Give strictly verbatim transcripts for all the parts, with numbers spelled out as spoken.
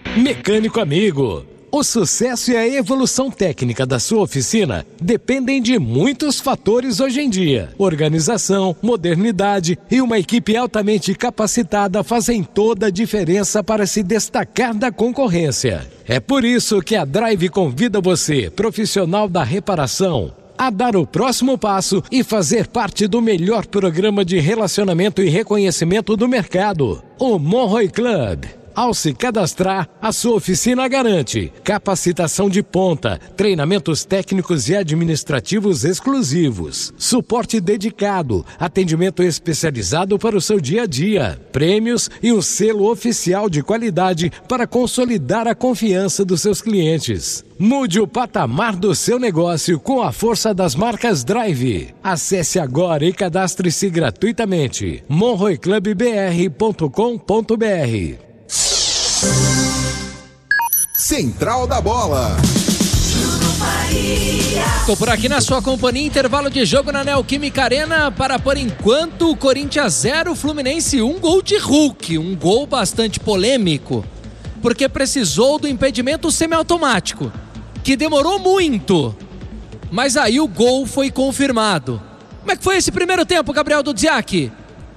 Mecânico amigo, o sucesso e a evolução técnica da sua oficina dependem de muitos fatores hoje em dia. Organização, modernidade e uma equipe altamente capacitada fazem toda a diferença para se destacar da concorrência. É por isso que a Drive convida você, profissional da reparação, a dar o próximo passo e fazer parte do melhor programa de relacionamento e reconhecimento do mercado, o Monroe Club. Ao se cadastrar, a sua oficina garante capacitação de ponta, treinamentos técnicos e administrativos exclusivos, suporte dedicado, atendimento especializado para o seu dia a dia, prêmios e um selo oficial de qualidade para consolidar a confiança dos seus clientes. Mude o patamar do seu negócio com a força das marcas Drive. Acesse agora e cadastre-se gratuitamente. monroe club b r ponto com ponto b r. Central da Bola. Tô por aqui na sua companhia, intervalo de jogo na Neoquímica Arena para, por enquanto, o Corinthians zero, Fluminense um, gol de Hulk, um gol bastante polêmico, porque precisou do impedimento semiautomático, que demorou muito, mas aí o gol foi confirmado. Como é que foi esse primeiro tempo, Gabriel Dudziak?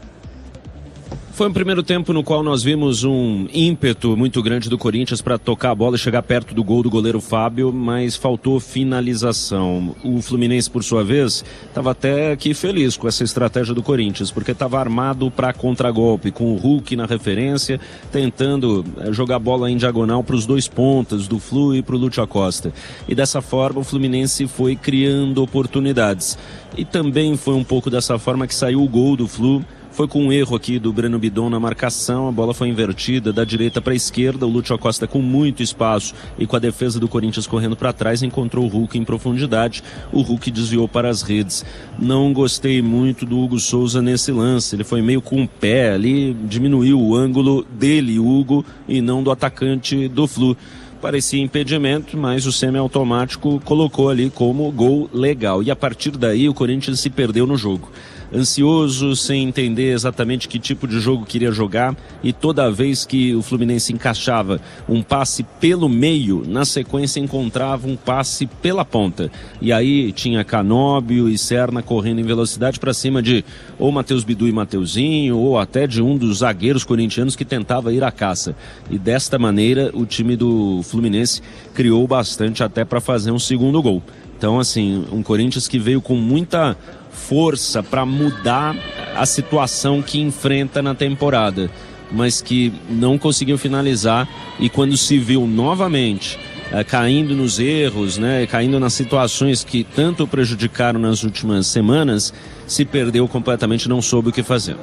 Foi um primeiro tempo no qual nós vimos um ímpeto muito grande do Corinthians para tocar a bola e chegar perto do gol do goleiro Fábio, mas faltou finalização. O Fluminense, por sua vez, estava até aqui feliz com essa estratégia do Corinthians, porque estava armado para contragolpe, com o Hulk na referência, tentando jogar bola em diagonal para os dois pontas, do Flu e para o Lúcio Acosta. E dessa forma o Fluminense foi criando oportunidades. E também foi um pouco dessa forma que saiu o gol do Flu. Foi com um erro aqui do Breno Bidon na marcação, a bola foi invertida da direita para a esquerda, o Lúcio Acosta com muito espaço e com a defesa do Corinthians correndo para trás, encontrou o Hulk em profundidade, o Hulk desviou para as redes. Não gostei muito do Hugo Souza nesse lance, ele foi meio com o pé ali, diminuiu o ângulo dele, Hugo, e não do atacante do Flu. Parecia impedimento, mas o semiautomático colocou ali como gol legal. E a partir daí o Corinthians se perdeu no jogo. Ansioso, sem entender exatamente que tipo de jogo queria jogar, e toda vez que o Fluminense encaixava um passe pelo meio, na sequência encontrava um passe pela ponta. E aí tinha Canóbio e Serna correndo em velocidade para cima de ou Matheus Bidu e Mateuzinho, ou até de um dos zagueiros corintianos que tentava ir à caça. E desta maneira o time do Fluminense criou bastante até para fazer um segundo gol. Então, assim, um Corinthians que veio com muita força para mudar a situação que enfrenta na temporada, mas que não conseguiu finalizar, e quando se viu novamente é, caindo nos erros, né, caindo nas situações que tanto prejudicaram nas últimas semanas, se perdeu completamente, não soube o que fazer.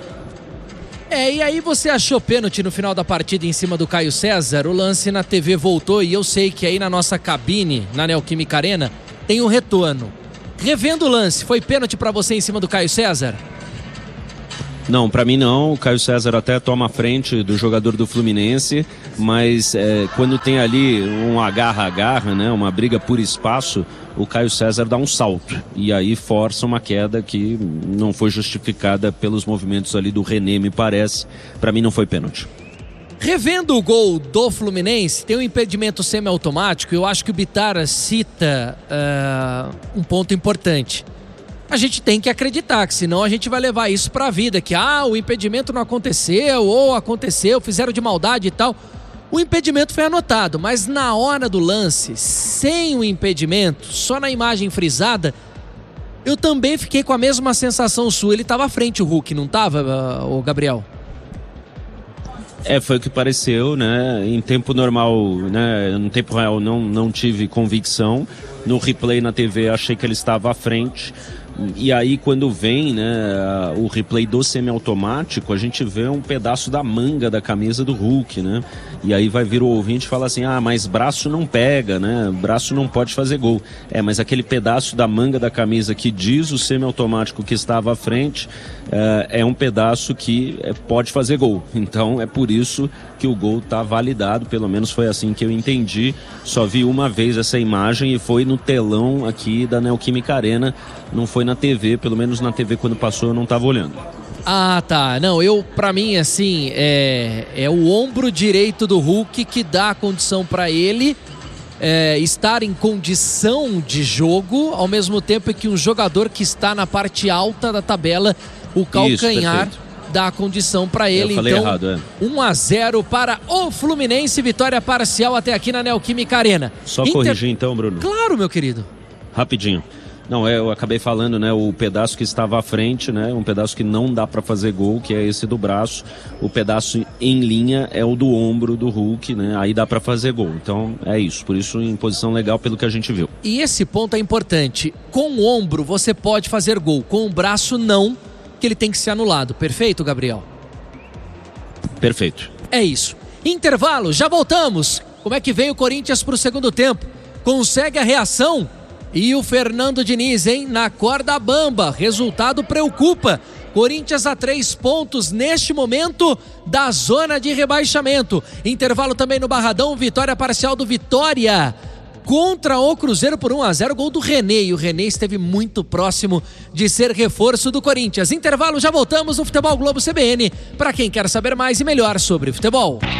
É, e aí você achou pênalti no final da partida em cima do Caio César? O lance na T V voltou, e eu sei que aí na nossa cabine, na Neoquímica Arena, tem um retorno. Revendo o lance, foi pênalti pra você em cima do Caio César? Não, pra mim não. O Caio César até toma a frente do jogador do Fluminense, mas é, quando tem ali um agarra-agarra, né, uma briga por espaço, o Caio César dá um salto e aí força uma queda que não foi justificada pelos movimentos ali do René, me parece. Pra mim não foi pênalti. Revendo o gol do Fluminense, tem um impedimento semiautomático. Eu acho que o Bittar cita uh, um ponto importante. A gente tem que acreditar, que senão a gente vai levar isso pra vida, que ah, o impedimento não aconteceu, ou aconteceu, fizeram de maldade e tal. O impedimento foi anotado, mas na hora do lance, sem o impedimento, só na imagem frisada, eu também fiquei com a mesma sensação sua. Ele estava à frente, o Hulk, não estava, uh, o Gabriel? É, foi o que pareceu, né? Em tempo normal, né? No tempo real não, não tive convicção. No replay na T V achei que ele estava à frente. E aí quando vem, né, o replay do semiautomático, a gente vê um pedaço da manga da camisa do Hulk, né? E aí vai vir o ouvinte e fala assim, ah, mas braço não pega, né? Braço não pode fazer gol. É, mas aquele pedaço da manga da camisa que diz o semiautomático que estava à frente, é, é um pedaço que pode fazer gol. Então é por isso que o gol está validado, pelo menos foi assim que eu entendi. Só vi uma vez essa imagem e foi no telão aqui da Neoquímica Arena, não foi na T V, pelo menos na T V quando passou eu não estava olhando. Ah, tá. Não, eu, pra mim, assim, é, é o ombro direito do Hulk que dá a condição pra ele é, estar em condição de jogo, ao mesmo tempo que um jogador que está na parte alta da tabela, o calcanhar, Isso, dá a condição pra ele. Eu falei então, errado, é. um a zero para o Fluminense, vitória parcial até aqui na Neoquímica Arena. Só Inter... corrigir então, Bruno. Claro, meu querido. Rapidinho. Não, é, eu acabei falando, né, o pedaço que estava à frente, né, um pedaço que não dá para fazer gol, que é esse do braço. O pedaço em linha é o do ombro do Hulk, né, aí dá para fazer gol. Então é isso, por isso em posição legal pelo que a gente viu. E esse ponto é importante. Com o ombro você pode fazer gol, com o braço não, que ele tem que ser anulado. Perfeito, Gabriel? Perfeito. É isso. Intervalo, já voltamos. Como é que vem o Corinthians para o segundo tempo? Consegue a reação? E o Fernando Diniz, hein? Na corda bamba. Resultado preocupa. Corinthians a três pontos neste momento da zona de rebaixamento. Intervalo também no Barradão. Vitória parcial do Vitória contra o Cruzeiro por um a zero. Gol do René. E o René esteve muito próximo de ser reforço do Corinthians. Intervalo, já voltamos no Futebol Globo C B N. Para quem quer saber mais e melhor sobre futebol.